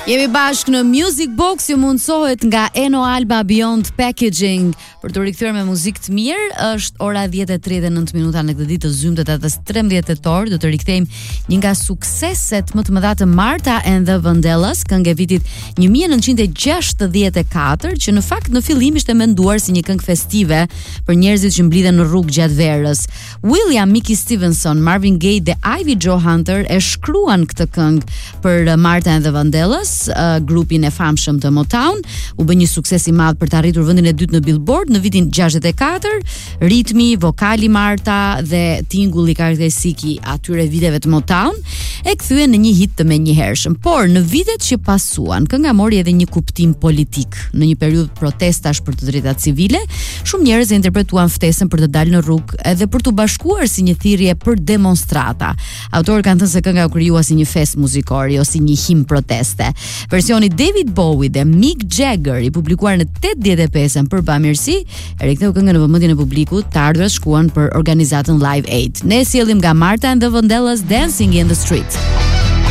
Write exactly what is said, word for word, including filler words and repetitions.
Jemi bashkë në Music Box, ju mundsohet nga Eno Alba Beyond Packaging për të rikthyer me muzikë të mirë. Është ora dhjetë e tridhjetë e nëntë minuta në këtë ditë të zymtë të datës trembëdhjetë tetor. Do të rikthejmë një nga sukseset më të mëdha të Marta and the Vandellas, këngë e vitit një mijë e nëntëqind e gjashtëdhjetë e katër, që në fakt në fillim ishte menduar si një këngë festive për njerëzit që mblidhen në rrugë gjatë verës. William Mickey Stevenson, Marvin Gaye dhe Ivy Joe Hunter e shkruan këtë këngë për Marta and the Vandellas, Uh, grupin e famshëm të Motown. U bë një sukses i madh për të arritur vendin e dytë në Billboard në vitin gjashtëdhjetë e katër. Ritmi, vokali Marta dhe tingulli karakteristik i atyre viteve të Motown e kthyen në një hit të menjëhershëm. Por në vitet që pasuan, kënga mori edhe një kuptim politik. Në një periudhë protestash për të drejtat civile, shumë njerëz e interpretuan ftesën për të dalë në rrugë edhe për të bashkuar si një thirrje për demonstrata. Autorët kanë thënë se kënga u krijua si një fest muzikore ose si një him proteste. Versioni David Bowie dhe Mick Jagger i publikuar në tetëdhjetë e pesën për bamirësi e riktheu këngën në vëmendjen e publikut. Të ardhurat shkuan për organizatën Live Aid. Ne sjellim nga Marta and the Vandellas, Dancing in the Street.